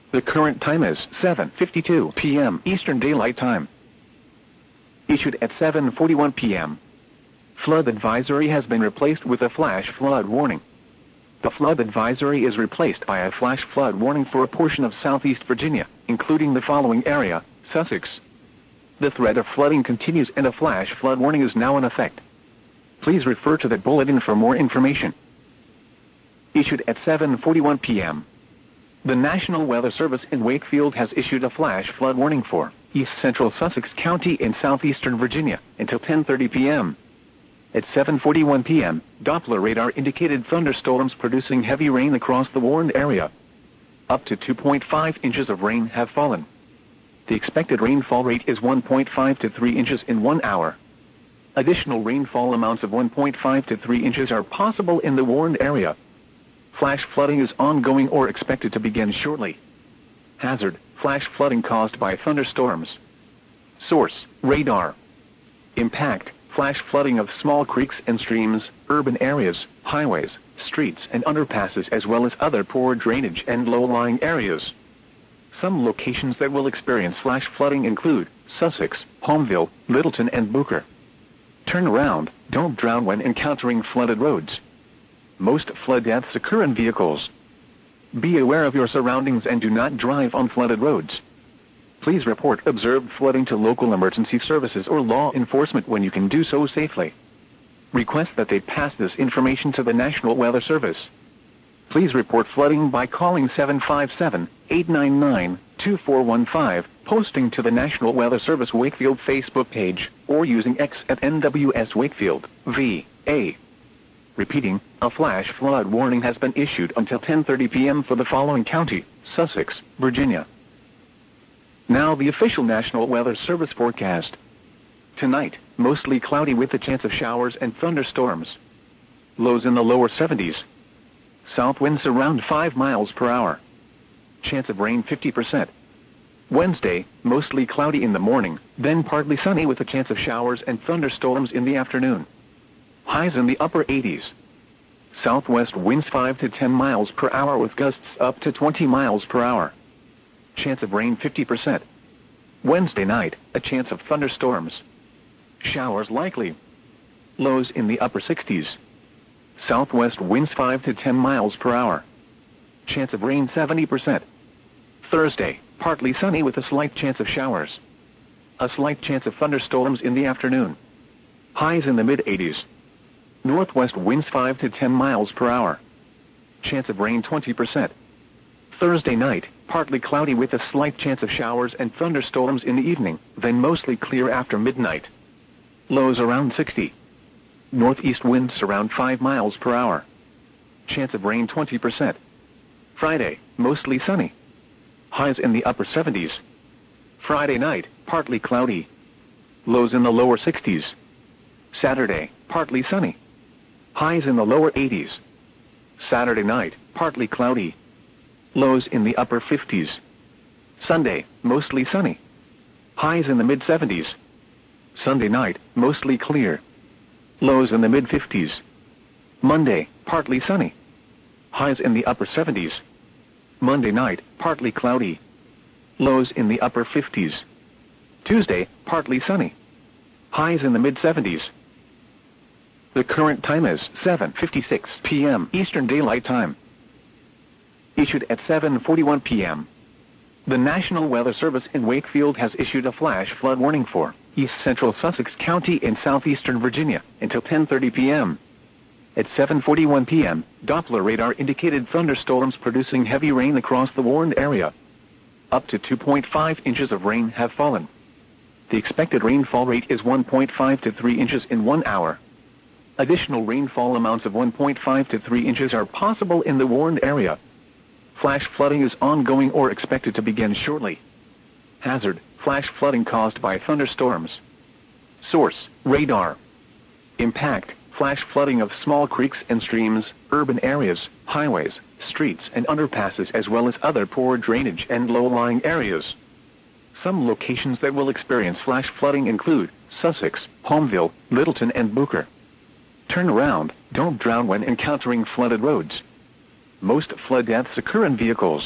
The current time is 7:52 p.m. Eastern Daylight Time. Issued at 7:41 p.m. Flood advisory has been replaced with a flash flood warning. The flood advisory is replaced by a flash flood warning for a portion of southeast Virginia, including the following area: Sussex. The threat of flooding continues and a flash flood warning is now in effect. Please refer to the bulletin for more information. Issued at 7:41 p.m. The National Weather Service in Wakefield has issued a flash flood warning for East Central Sussex County in southeastern Virginia until 10:30 p.m. At 7:41 p.m., Doppler radar indicated thunderstorms producing heavy rain across the warned area. Up to 2.5 inches of rain have fallen. The expected rainfall rate is 1.5 to 3 inches in 1 hour. Additional rainfall amounts of 1.5 to 3 inches are possible in the warned area. Flash flooding is ongoing or expected to begin shortly. Hazard: flash flooding caused by thunderstorms. Source: radar. Impact: flash flooding of small creeks and streams, urban areas, highways, streets and underpasses, as well as other poor drainage and low-lying areas. Some locations that will experience flash flooding include Sussex, Homeville, Littleton and Booker. Turn around, don't drown when encountering flooded roads. Most flood deaths occur in vehicles. Be aware of your surroundings and do not drive on flooded roads. Please report observed flooding to local emergency services or law enforcement when you can do so safely. Request that they pass this information to the National Weather Service. Please report flooding by calling 757-899-2415, posting to the National Weather Service Wakefield Facebook page, or using X at NWS Wakefield, VA. Repeating, a flash flood warning has been issued until 10:30 p.m. for the following county: Sussex, Virginia. Now the official National Weather Service forecast. Tonight, mostly cloudy with a chance of showers and thunderstorms. Lows in the lower 70s. South winds around 5 miles per hour. Chance of rain 50%. Wednesday, mostly cloudy in the morning, then partly sunny with a chance of showers and thunderstorms in the afternoon. Highs in the upper 80s. Southwest winds 5 to 10 miles per hour with gusts up to 20 miles per hour. Chance of rain 50%. Wednesday night, a chance of thunderstorms. Showers likely. Lows in the upper 60s. Southwest winds 5 to 10 miles per hour. Chance of rain 70%. Thursday, partly sunny with a slight chance of showers. A slight chance of thunderstorms in the afternoon. Highs in the mid-80s. Northwest winds 5 to 10 miles per hour. Chance of rain 20%. Thursday night, partly cloudy with a slight chance of showers and thunderstorms in the evening, then mostly clear after midnight. Lows around 60. Northeast winds around 5 miles per hour. Chance of rain 20%. Friday, mostly sunny. Highs in the upper 70s. Friday night, partly cloudy. Lows in the lower 60s. Saturday, partly sunny. Highs in the lower 80s. Saturday night, partly cloudy. Lows in the upper 50s. Sunday, mostly sunny. Highs in the mid-70s. Sunday night, mostly clear. Lows in the mid-50s. Monday, partly sunny. Highs in the upper 70s. Monday night, partly cloudy. Lows in the upper 50s. Tuesday, partly sunny. Highs in the mid-70s. The current time is 7:56 p.m. Eastern Daylight Time. Issued at 7:41 p.m. The National Weather Service in Wakefield has issued a flash flood warning for East Central Sussex County in southeastern Virginia until 10:30 p.m. At 7:41 p.m., Doppler radar indicated thunderstorms producing heavy rain across the warned area. Up to 2.5 inches of rain have fallen. The expected rainfall rate is 1.5 to 3 inches in 1 hour. Additional rainfall amounts of 1.5 to 3 inches are possible in the warned area. Flash flooding is ongoing or expected to begin shortly. Hazard: flash flooding caused by thunderstorms. Source: radar. Impact: flash flooding of small creeks and streams, urban areas, highways, streets and underpasses, as well as other poor drainage and low-lying areas. Some locations that will experience flash flooding include Sussex, Homeville, Littleton and Booker. Turn around, don't drown when encountering flooded roads. Most flood deaths occur in vehicles.